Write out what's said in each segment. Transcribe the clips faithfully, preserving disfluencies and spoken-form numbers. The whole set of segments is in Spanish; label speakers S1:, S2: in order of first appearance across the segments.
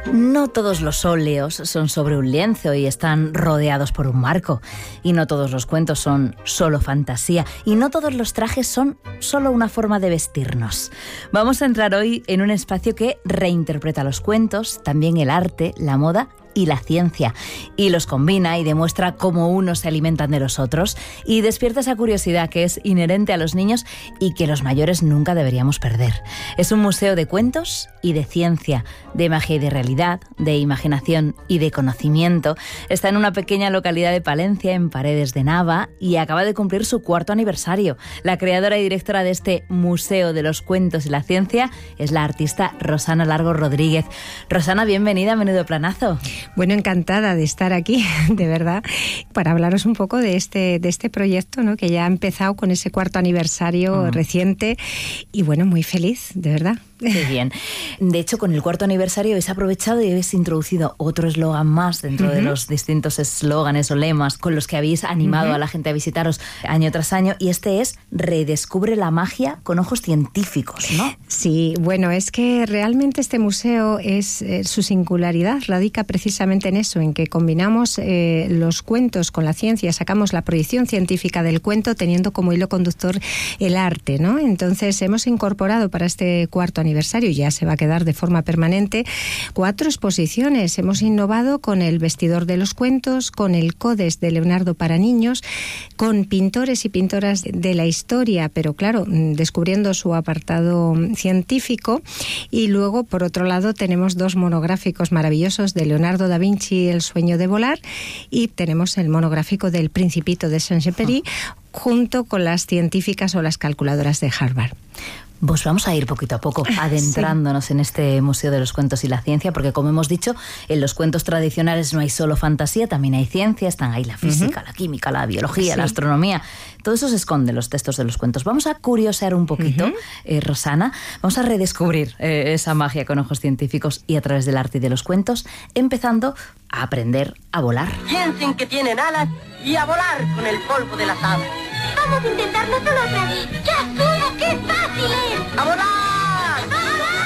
S1: No todos los óleos son sobre un lienzo y están rodeados por un marco. Y no todos los cuentos son solo fantasía. Y no todos los trajes son solo una forma de vestirnos. Vamos a entrar hoy en un espacio que reinterpreta los cuentos, también el arte, la moda y la ciencia, y los combina y demuestra cómo unos se alimentan de los otros y despierta esa curiosidad que es inherente a los niños y que los mayores nunca deberíamos perder. Es un museo de cuentos y de ciencia, de magia y de realidad, de imaginación y de conocimiento. Está en una pequeña localidad de Palencia, en Paredes de Nava, y acaba de cumplir su cuarto aniversario. La creadora y directora de este Museo de los Cuentos y la Ciencia es la artista Rosana Largo Rodríguez. Rosana, bienvenida a Menudo Planazo.
S2: Bueno, encantada de estar aquí, de verdad, para hablaros un poco de este, de este proyecto, ¿no?, que ya ha empezado con ese cuarto aniversario uh-huh. reciente y bueno, muy feliz, de verdad.
S1: Qué bien. De hecho, con el cuarto aniversario habéis aprovechado y habéis introducido otro eslogan más dentro uh-huh. de los distintos eslóganes o lemas con los que habéis animado uh-huh. a la gente a visitaros año tras año, y este es Redescubre la magia con ojos científicos, ¿no?
S2: Sí, bueno, es que realmente este museo es eh, su singularidad radica precisamente en eso, en que combinamos eh, los cuentos con la ciencia, sacamos la proyección científica del cuento teniendo como hilo conductor el arte, ¿no? Entonces hemos incorporado para este cuarto aniversario, ya se va a quedar de forma permanente, cuatro exposiciones. Hemos innovado con el Vestidor de los Cuentos, con el Codes de Leonardo para niños, con pintores y pintoras de la historia, pero claro, descubriendo su apartado científico. Y luego, por otro lado, tenemos dos monográficos maravillosos de Leonardo da Vinci, El sueño de volar, y tenemos el monográfico del Principito de Saint-Exupéry, junto con las científicas o las calculadoras de Harvard.
S1: Pues vamos a ir poquito a poco adentrándonos sí. en este Museo de los Cuentos y la Ciencia, porque como hemos dicho, en los cuentos tradicionales no hay solo fantasía, también hay ciencia, están ahí la física, uh-huh. la química, la biología, sí. la astronomía. Todo eso se esconde en los textos de los cuentos. Vamos a curiosear un poquito, uh-huh. eh, Rosana, vamos a redescubrir eh, esa magia con ojos científicos y a través del arte y de los cuentos, empezando a aprender a volar.
S3: Piensen que tienen alas y a volar con el polvo de las aves.
S4: Vamos a intentarlo solo otra vez. ¡Ya asumo que es fácil!
S3: ¡A volar!
S4: ¡A volar!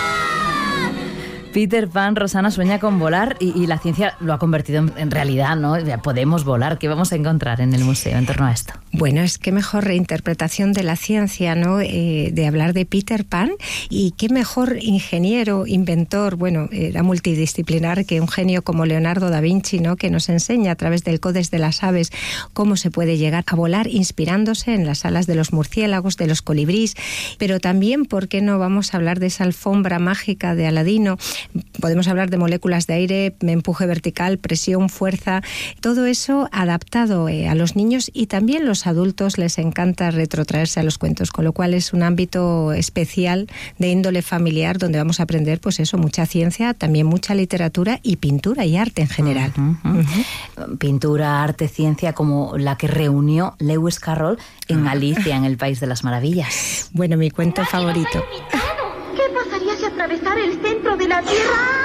S1: Peter Pan, Rosana, sueña con volar y, y la ciencia lo ha convertido en, en realidad, ¿no? Ya podemos volar. ¿Qué vamos a encontrar en el museo en torno a esto?
S2: Bueno, es que mejor reinterpretación de la ciencia, ¿no? Eh, de hablar de Peter Pan, y qué mejor ingeniero, inventor, bueno, era multidisciplinar que un genio como Leonardo da Vinci, ¿no?, que nos enseña a través del Codes de las aves cómo se puede llegar a volar inspirándose en las alas de los murciélagos, de los colibríes, pero también, ¿por qué no vamos a hablar de esa alfombra mágica de Aladino? Podemos hablar de moléculas de aire, empuje vertical, presión, fuerza, todo eso adaptado eh, a los niños, y también los adultos les encanta retrotraerse a los cuentos, con lo cual es un ámbito especial de índole familiar donde vamos a aprender, pues eso, mucha ciencia, también mucha literatura y pintura y arte en general.
S1: Uh-huh. Uh-huh. Pintura, arte, ciencia, como la que reunió Lewis Carroll en Alicia en el País de las Maravillas.
S2: Bueno, mi cuento favorito.
S4: ¿Qué pasaría si atravesara el centro de la Tierra?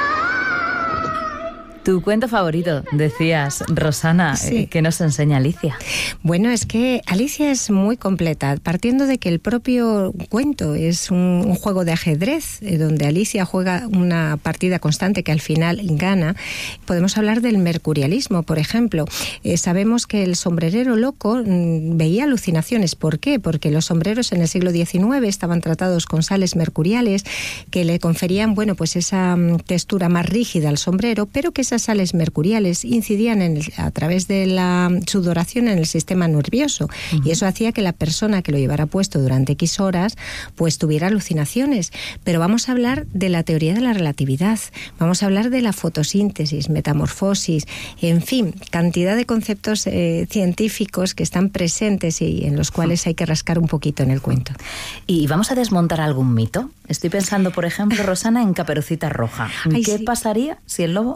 S1: Tu cuento favorito, decías, Rosana, sí. eh, ¿qué nos enseña Alicia?
S2: Bueno, es que Alicia es muy completa, partiendo de que el propio cuento es un, un juego de ajedrez, eh, donde Alicia juega una partida constante que al final gana. Podemos hablar del mercurialismo, por ejemplo. Eh, sabemos que el sombrerero loco mm, veía alucinaciones. ¿Por qué? Porque los sombreros en el siglo diecinueve estaban tratados con sales mercuriales que le conferían, bueno, pues esa mm, textura más rígida al sombrero, pero que esas sales mercuriales incidían en el, a través de la sudoración en el sistema nervioso, uh-huh. y eso hacía que la persona que lo llevara puesto durante X horas pues tuviera alucinaciones. Pero vamos a hablar de la teoría de la relatividad, vamos a hablar de la fotosíntesis, metamorfosis, en fin, cantidad de conceptos eh, científicos que están presentes y en los cuales hay que rascar un poquito en el cuento.
S1: ¿Y vamos a desmontar algún mito? Estoy pensando, por ejemplo, Rosana, en Caperucita Roja.
S2: Ay,
S1: ¿Qué
S2: sí.
S1: pasaría si el lobo no pudiera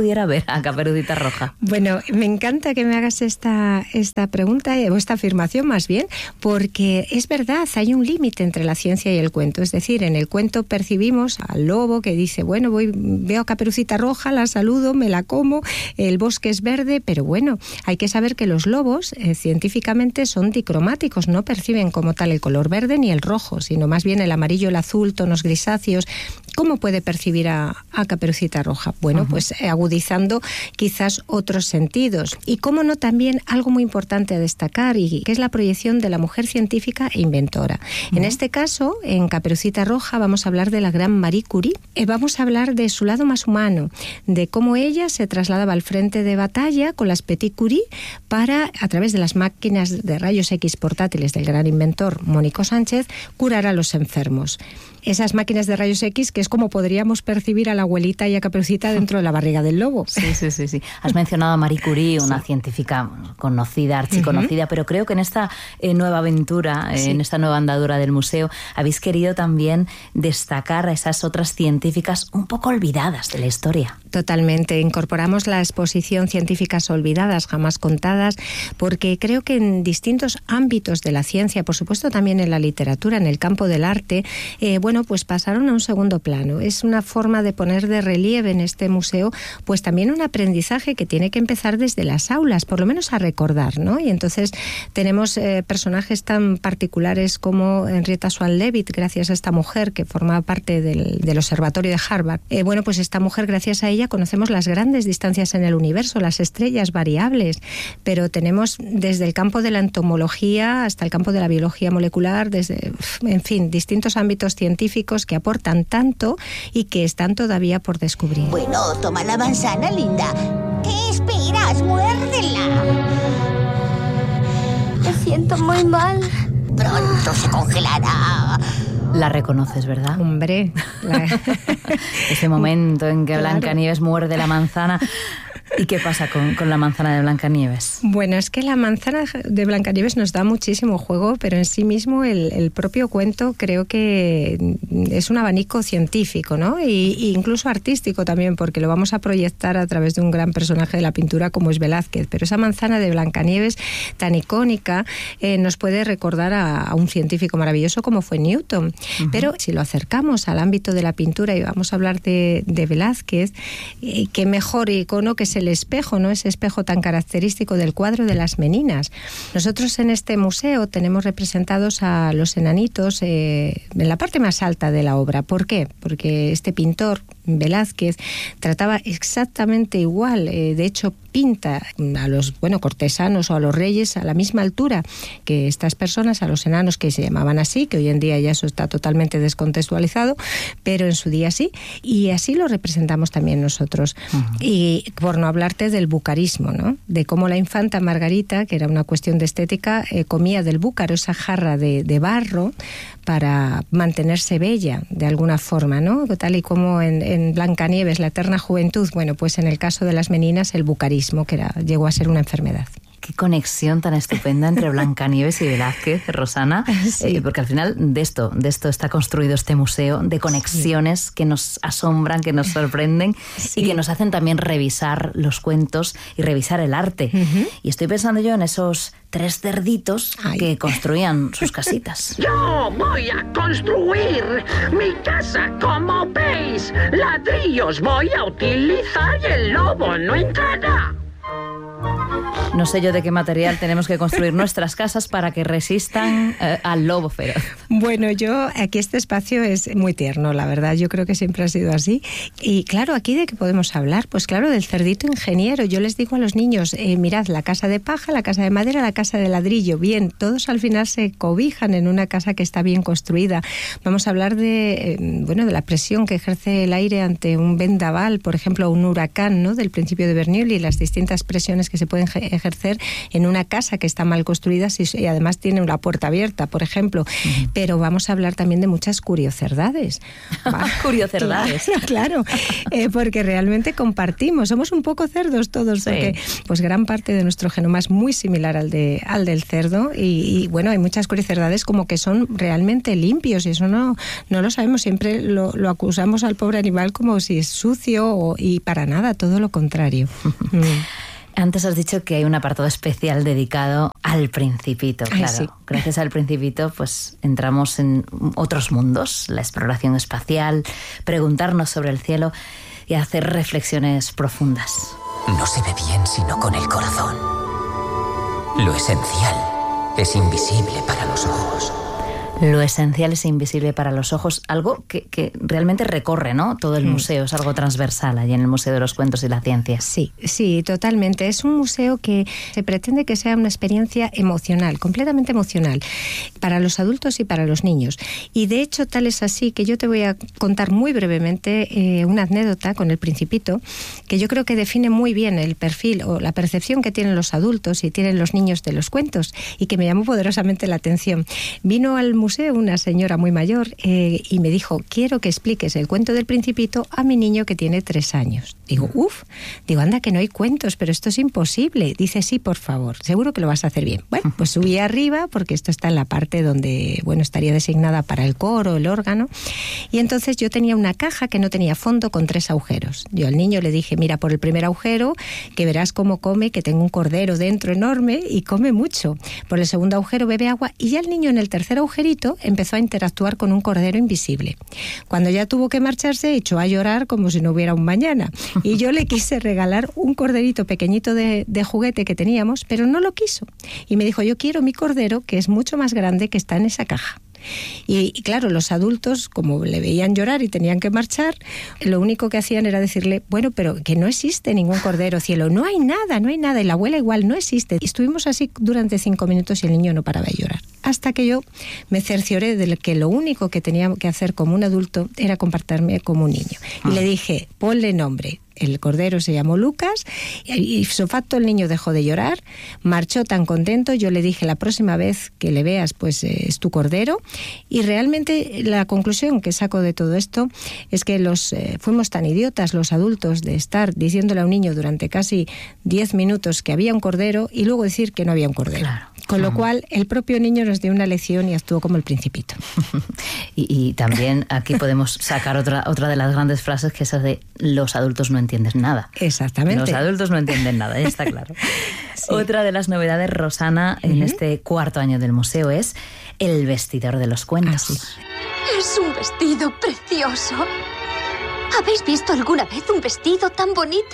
S1: pudiera ver a Caperucita Roja?
S2: Bueno, me encanta que me hagas esta, esta pregunta, o esta afirmación más bien, porque es verdad, hay un límite entre la ciencia y el cuento. Es decir, en el cuento percibimos al lobo que dice, bueno, voy, veo a Caperucita Roja, la saludo, me la como, el bosque es verde, pero bueno, hay que saber que los lobos eh, científicamente son dicromáticos, no perciben como tal el color verde ni el rojo, sino más bien el amarillo, el azul, tonos grisáceos. ¿Cómo puede percibir a, a Caperucita Roja? Bueno, uh-huh. pues eh, agudizando quizás otros sentidos. Y cómo no, también algo muy importante a destacar, y que es la proyección de la mujer científica e inventora. Uh-huh. En este caso, en Caperucita Roja, vamos a hablar de la gran Marie Curie. Eh, vamos a hablar de su lado más humano, de cómo ella se trasladaba al frente de batalla con las Petit Curie para, a través de las máquinas de rayos X portátiles del gran inventor Mónico Sánchez, curar a los enfermos. Esas máquinas de rayos X, que es como podríamos percibir a la abuelita y a Caperucita dentro de la barriga del lobo.
S1: Sí, sí, sí, sí. Has mencionado a Marie Curie, una sí. científica conocida, archiconocida, uh-huh. pero creo que en esta eh, nueva aventura, eh, sí. en esta nueva andadura del museo, habéis querido también destacar a esas otras científicas un poco olvidadas de la historia.
S2: Totalmente. Incorporamos la exposición Científicas olvidadas, jamás contadas, porque creo que en distintos ámbitos de la ciencia, por supuesto también en la literatura, en el campo del arte, eh, bueno, pues pasaron a un segundo plano. Es una forma de poner de relieve en este museo, pues también un aprendizaje que tiene que empezar desde las aulas, por lo menos a recordar, ¿no? Y entonces tenemos eh, personajes tan particulares como Henrietta Swan Leavitt, gracias a esta mujer que formaba parte del, del observatorio de Harvard. Eh, bueno, pues esta mujer, gracias a ella, conocemos las grandes distancias en el universo, las estrellas variables, pero tenemos desde el campo de la entomología hasta el campo de la biología molecular, desde, en fin, distintos ámbitos científicos que aportan tanto y que están todavía por descubrir.
S5: Bueno, toma la manzana, linda. ¿Qué esperas? ¡Muérdela!
S4: Me siento muy mal.
S5: Pronto se congelará.
S1: La reconoces, ¿verdad?
S2: Hombre. La...
S1: Ese momento en que
S2: Claro.
S1: Blancanieves muerde la manzana. ¿Y qué pasa con, con la manzana de Blancanieves?
S2: Bueno, es que la manzana de Blancanieves nos da muchísimo juego, pero en sí mismo el, el propio cuento creo que es un abanico científico, ¿no? Y, y incluso artístico también, porque lo vamos a proyectar a través de un gran personaje de la pintura como es Velázquez. Pero esa manzana de Blancanieves tan icónica eh, nos puede recordar a, a un científico maravilloso como fue Newton. Uh-huh. Pero si lo acercamos al ámbito de la pintura y vamos a hablar de, de Velázquez, eh, qué mejor icono que se el espejo, ¿no? Ese espejo tan característico del cuadro de las meninas. Nosotros en este museo tenemos representados a los enanitos eh, en la parte más alta de la obra. ¿Por qué? Porque este pintor, Velázquez, trataba exactamente igual, eh, de hecho pinta a los bueno cortesanos o a los reyes a la misma altura que estas personas, a los enanos, que se llamaban así, que hoy en día ya eso está totalmente descontextualizado, pero en su día sí, y así lo representamos también nosotros. Uh-huh. Y por no hablarte del bucarismo, ¿no? De cómo la infanta Margarita, que era una cuestión de estética, eh, comía del búcaro, esa jarra de, de barro, para mantenerse bella de alguna forma, ¿no? Tal y como en, en Blancanieves, la eterna juventud, bueno, pues en el caso de las meninas, el bucarismo, que era, llegó a ser una enfermedad.
S1: Qué conexión tan estupenda entre Blancanieves y Velázquez, Rosana, sí. eh, porque al final de esto, de esto está construido este museo, de conexiones sí. que nos asombran, que nos sorprenden sí. y que nos hacen también revisar los cuentos y revisar el arte. Uh-huh. Y estoy pensando yo en esos tres cerditos Ay. que construían sus casitas.
S6: Yo voy a construir mi casa, como veis. Ladrillos voy a utilizar y el lobo no entrará.
S1: No sé yo de qué material tenemos que construir nuestras casas para que resistan eh, al lobo feroz.
S2: Bueno, yo, aquí este espacio es muy tierno, la verdad. Yo creo que siempre ha sido así. Y claro, ¿aquí de qué podemos hablar? Pues claro, del cerdito ingeniero. Yo les digo a los niños, eh, mirad, la casa de paja, la casa de madera, la casa de ladrillo. Bien, todos al final se cobijan en una casa que está bien construida. Vamos a hablar de, eh, bueno, de la presión que ejerce el aire ante un vendaval, por ejemplo, un huracán, ¿no? Del principio de Bernoulli y las distintas presiones que se pueden pueden ejercer en una casa que está mal construida y además tiene una puerta abierta, por ejemplo. Uh-huh. Pero vamos a hablar también de muchas curiocerdades.
S1: Curiocerdades.
S2: Claro, claro. Eh, porque realmente compartimos, somos un poco cerdos todos, sí. Porque pues gran parte de nuestro genoma es muy similar al de al del cerdo y, y bueno, hay muchas curiocerdades como que son realmente limpios y eso no, no lo sabemos, siempre lo, lo acusamos al pobre animal como si es sucio o, y para nada, todo lo contrario. mm.
S1: Antes has dicho que hay un apartado especial dedicado al Principito.
S2: Ay,
S1: claro,
S2: sí.
S1: Gracias al Principito pues entramos en otros mundos, la exploración espacial, preguntarnos sobre el cielo y hacer reflexiones profundas.
S7: No se ve bien sino con el corazón. Lo esencial es invisible para los ojos.
S1: Lo esencial es invisible para los ojos, algo que, que realmente recorre, ¿no? Todo el museo, es algo transversal allí en el Museo de los Cuentos y la Ciencia.
S2: Sí, sí, totalmente. Es un museo que se pretende que sea una experiencia emocional, completamente emocional, para los adultos y para los niños. Y de hecho, tal es así que yo te voy a contar muy brevemente eh, una anécdota con el Principito, que yo creo que define muy bien el perfil o la percepción que tienen los adultos y tienen los niños de los cuentos, y que me llamó poderosamente la atención. Vino al museo una señora muy mayor eh, y me dijo, quiero que expliques el cuento del Principito a mi niño que tiene tres años. Digo, uff, digo, anda que no hay cuentos, pero esto es imposible. Dice, sí, por favor, seguro que lo vas a hacer bien. Bueno, pues subí arriba porque esto está en la parte donde, bueno, estaría designada para el coro, el órgano, y entonces yo tenía una caja que no tenía fondo con tres agujeros. Yo al niño le dije, mira por el primer agujero, que verás cómo come, que tengo un cordero dentro enorme y come mucho. Por el segundo agujero bebe agua, y ya el niño en el tercer agujerito empezó a interactuar con un cordero invisible. Cuando ya tuvo que marcharse, echó a llorar como si no hubiera un mañana. Y yo le quise regalar un corderito pequeñito de, de juguete que teníamos, pero no lo quiso. Y me dijo, yo quiero mi cordero, que es mucho más grande, que está en esa caja. Y, y claro, los adultos, como le veían llorar y tenían que marchar, lo único que hacían era decirle, bueno, pero que no existe ningún cordero, cielo, no hay nada, no hay nada, y la abuela igual no existe. Y estuvimos así durante cinco minutos y el niño no paraba de llorar. Hasta que yo me cercioré de que lo único que tenía que hacer como un adulto era comportarme como un niño. Y ah. le dije, ponle nombre. El cordero se llamó Lucas y su facto el niño dejó de llorar, marchó tan contento. Yo le dije, la próxima vez que le veas, pues eh, es tu cordero. Y realmente la conclusión que saco de todo esto es que los eh, fuimos tan idiotas los adultos de estar diciéndole a un niño durante casi diez minutos que había un cordero y luego decir que no había un cordero. Claro. Con lo cual, el propio niño nos dio una lección y actuó como el Principito.
S1: y, y también aquí podemos sacar otra, otra de las grandes frases, que es esa de los adultos no entienden nada.
S2: Exactamente.
S1: Los adultos no entienden nada, ya está claro. Sí. Otra de las novedades, Rosana, en uh-huh. este cuarto año del museo es el vestidor de los cuentos.
S2: Ah, sí.
S4: Es un vestido precioso. ¿Habéis visto alguna vez un vestido tan bonito?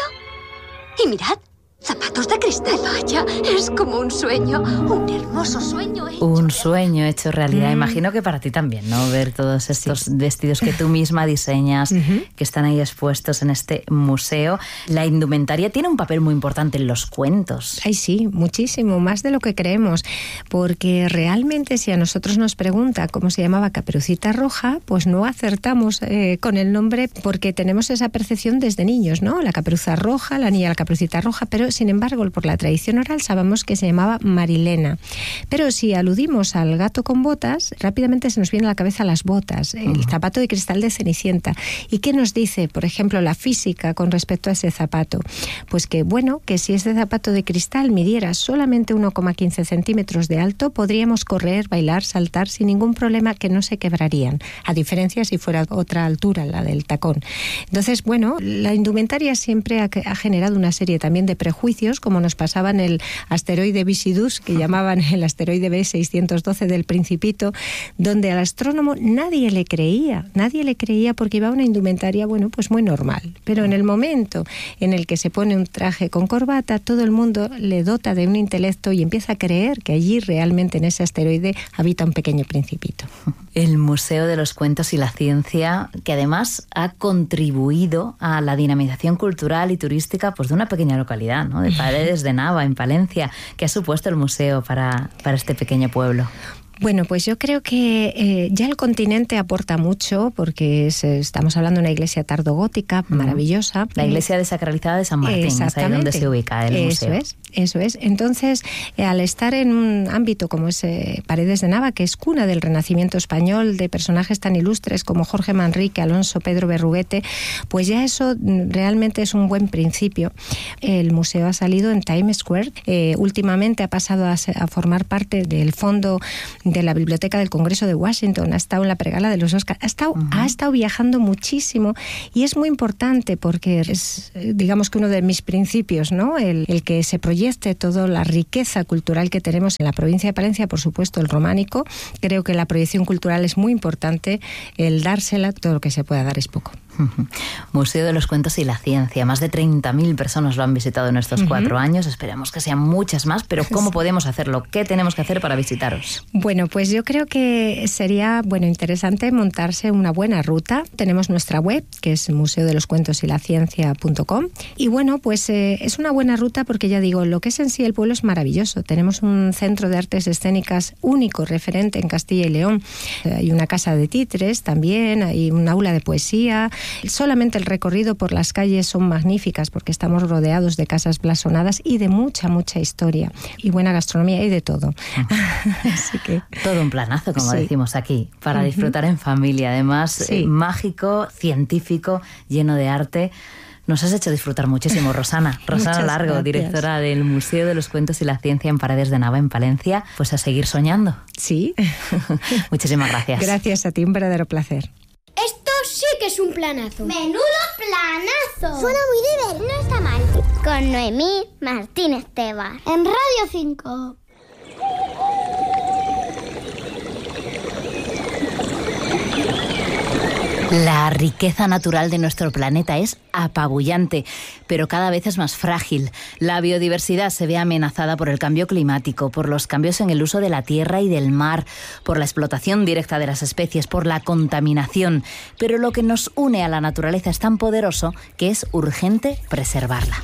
S4: Y mirad, zapatos de cristal. Vaya, es como un sueño, un hermoso sueño hecho.
S1: Un sueño hecho realidad. Mm. Imagino que para ti también, ¿no? Ver todos estos sí. vestidos que tú misma diseñas, uh-huh. que están ahí expuestos en este museo. La indumentaria tiene un papel muy importante en los cuentos.
S2: Ay, sí, muchísimo, más de lo que creemos. Porque realmente si a nosotros nos pregunta cómo se llamaba Caperucita Roja, pues no acertamos eh, con el nombre porque tenemos esa percepción desde niños, ¿no? La Caperuza Roja, la niña de la Caperucita Roja, pero sin embargo, por la tradición oral sabemos que se llamaba Marilena. Pero si aludimos al gato con botas, rápidamente se nos viene a la cabeza las botas, el uh-huh. zapato de cristal de Cenicienta. ¿Y qué nos dice, por ejemplo, la física con respecto a ese zapato? Pues que, bueno, que si ese zapato de cristal midiera solamente uno coma quince centímetros de alto, podríamos correr, bailar, saltar sin ningún problema, que no se quebrarían, a diferencia si fuera otra altura, la del tacón. Entonces, bueno, la indumentaria siempre ha, ha generado una serie también de prejuicios, como nos pasaba en el asteroide Visidus, que llamaban el asteroide B seiscientos doce del Principito, donde al astrónomo nadie le creía, nadie le creía porque iba una indumentaria, bueno, pues muy normal. Pero en el momento en el que se pone un traje con corbata, todo el mundo le dota de un intelecto y empieza a creer que allí realmente en ese asteroide habita un pequeño Principito.
S1: El Museo de los Cuentos y la Ciencia, que además ha contribuido a la dinamización cultural y turística pues de una pequeña localidad, ¿no? De Paredes de Nava, en Palencia. ¿Qué ha supuesto el museo para, para este pequeño pueblo?
S2: Bueno, pues yo creo que eh, ya el continente aporta mucho, porque es, estamos hablando de una iglesia tardogótica maravillosa.
S1: La iglesia desacralizada de San Martín, es ahí donde se ubica el
S2: museo. Eso es, eso es. Entonces, eh, al estar en un ámbito como es eh, Paredes de Nava, que es cuna del Renacimiento español, de personajes tan ilustres como Jorge Manrique, Alonso Pedro Berruguete, pues ya eso realmente es un buen principio. El museo ha salido en Times Square, eh, últimamente ha pasado a, a formar parte del fondo de la Biblioteca del Congreso de Washington, ha estado en la pregala de los Oscars, ha estado, uh-huh. ha estado viajando muchísimo, y es muy importante porque es, digamos que uno de mis principios, ¿no? El, el que se proyecte toda la riqueza cultural que tenemos en la provincia de Palencia, por supuesto el románico. Creo que la proyección cultural es muy importante, el dársela, todo lo que se pueda dar es poco.
S1: Museo de los Cuentos y la Ciencia. Más de treinta mil personas lo han visitado en estos uh-huh. cuatro años. Esperamos que sean muchas más, pero ¿cómo podemos hacerlo? ¿Qué tenemos que hacer para visitaros?
S2: Bueno, pues yo creo que sería bueno interesante montarse una buena ruta. Tenemos nuestra web, que es museo de los cuentos y la ciencia punto com. Y bueno, pues eh, es una buena ruta porque ya digo, lo que es en sí el pueblo es maravilloso. Tenemos un centro de artes escénicas único, referente en Castilla y León. Hay una casa de títeres también, hay un aula de poesía. Solamente el recorrido por las calles son magníficas porque estamos rodeados de casas blasonadas y de mucha, mucha historia y buena gastronomía y de todo. Así que...
S1: todo un planazo, como sí. decimos aquí, para uh-huh. disfrutar en familia. Además, sí. eh, mágico, científico, lleno de arte. Nos has hecho disfrutar muchísimo, Rosana. Rosana Largo, gracias. Directora del Museo de los Cuentos y la Ciencia en Paredes de Nava, en Palencia. Pues a seguir soñando.
S2: Sí.
S1: Muchísimas gracias.
S2: Gracias a ti, un verdadero placer.
S8: Esto sí que es un planazo.
S5: ¡Menudo planazo!
S8: Suena muy divertido.
S5: No está mal. Con Noemí Martínez Tebas.
S8: En Radio cinco.
S1: La riqueza natural de nuestro planeta es apabullante, pero cada vez es más frágil. La biodiversidad se ve amenazada por el cambio climático, por los cambios en el uso de la tierra y del mar, por la explotación directa de las especies, por la contaminación. Pero lo que nos une a la naturaleza es tan poderoso que es urgente preservarla.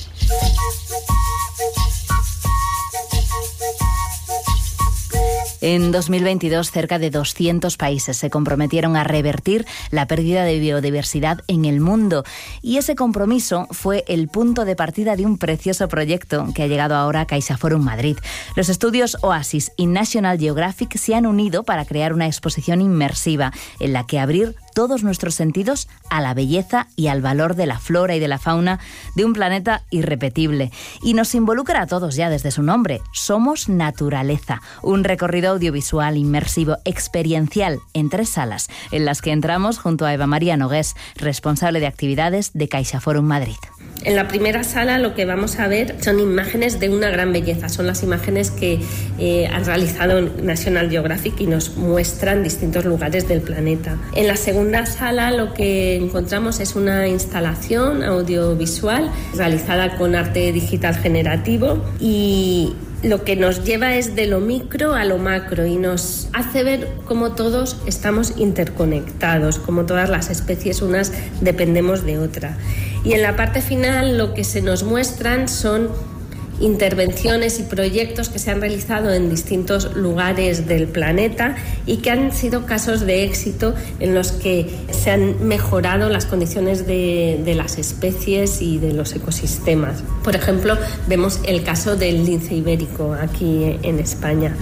S1: En dos mil veintidós, cerca de doscientos países se comprometieron a revertir la pérdida de biodiversidad en el mundo. Y ese compromiso fue el punto de partida de un precioso proyecto que ha llegado ahora a CaixaForum Madrid. Los estudios Oasis y National Geographic se han unido para crear una exposición inmersiva en la que abrir todos nuestros sentidos a la belleza y al valor de la flora y de la fauna de un planeta irrepetible. Y nos involucra a todos ya desde su nombre. Somos Naturaleza, un recorrido audiovisual inmersivo experiencial en tres salas, en las que entramos junto a Eva María Nogués, responsable de actividades de CaixaForum Madrid.
S9: En la primera sala lo que vamos a ver son imágenes de una gran belleza, son las imágenes que eh, han realizado National Geographic y nos muestran distintos lugares del planeta. En la segunda sala lo que encontramos es una instalación audiovisual realizada con arte digital generativo y lo que nos lleva es de lo micro a lo macro y nos hace ver cómo todos estamos interconectados, cómo todas las especies unas dependemos de otra. Y en la parte final lo que se nos muestran son intervenciones y proyectos que se han realizado en distintos lugares del planeta y que han sido casos de éxito en los que se han mejorado las condiciones de, de las especies y de los ecosistemas. Por ejemplo, vemos el caso del lince ibérico aquí en España.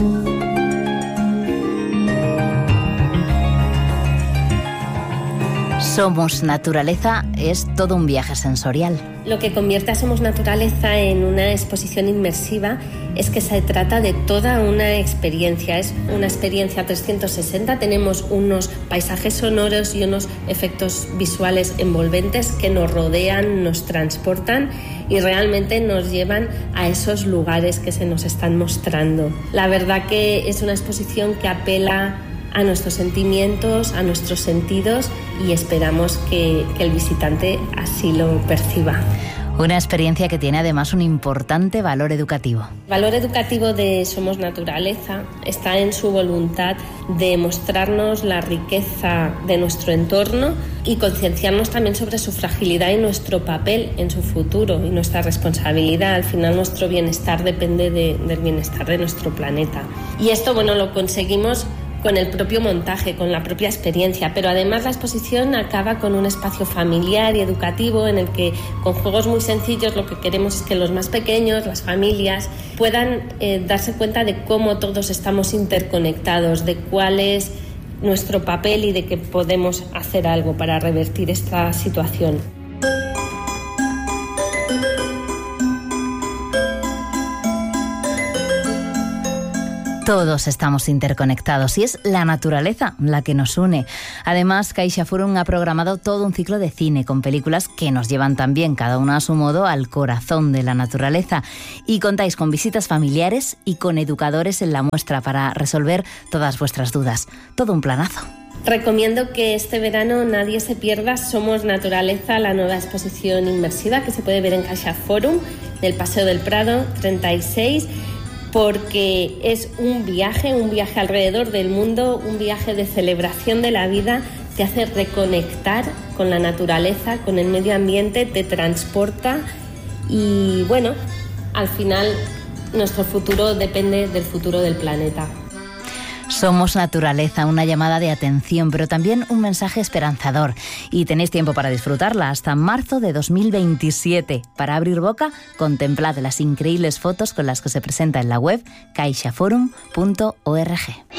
S1: Somos Naturaleza es todo un viaje sensorial.
S9: Lo que convierte a Somos Naturaleza en una exposición inmersiva es que se trata de toda una experiencia. Es una experiencia trescientos sesenta. Tenemos unos paisajes sonoros y unos efectos visuales envolventes que nos rodean, nos transportan y realmente nos llevan a esos lugares que se nos están mostrando. La verdad que es una exposición que apela a nuestros sentimientos, a nuestros sentidos y esperamos que, que el visitante así lo perciba.
S1: Una experiencia que tiene además un importante valor educativo.
S9: El valor educativo de Somos Naturaleza está en su voluntad de mostrarnos la riqueza de nuestro entorno y concienciarnos también sobre su fragilidad y nuestro papel en su futuro y nuestra responsabilidad. Al final nuestro bienestar depende de, del bienestar de nuestro planeta. Y esto, bueno, lo conseguimos con el propio montaje, con la propia experiencia, pero además la exposición acaba con un espacio familiar y educativo en el que con juegos muy sencillos lo que queremos es que los más pequeños, las familias, puedan eh, darse cuenta de cómo todos estamos interconectados, de cuál es nuestro papel y de que podemos hacer algo para revertir esta situación.
S1: Todos estamos interconectados y es la naturaleza la que nos une. Además, CaixaForum ha programado todo un ciclo de cine con películas que nos llevan también, cada una a su modo, al corazón de la naturaleza. Y contáis con visitas familiares y con educadores en la muestra para resolver todas vuestras dudas. Todo un planazo.
S9: Recomiendo que este verano nadie se pierda Somos Naturaleza, la nueva exposición inmersiva que se puede ver en CaixaForum, del Paseo del Prado treinta y seis, porque es un viaje, un viaje alrededor del mundo, un viaje de celebración de la vida, te hace reconectar con la naturaleza, con el medio ambiente, te transporta y bueno, al final nuestro futuro depende del futuro del planeta.
S1: Somos Naturaleza, una llamada de atención, pero también un mensaje esperanzador. Y tenéis tiempo para disfrutarla hasta marzo de dos mil veintisiete. Para abrir boca, contemplad las increíbles fotos con las que se presenta en la web caixaforum punto org.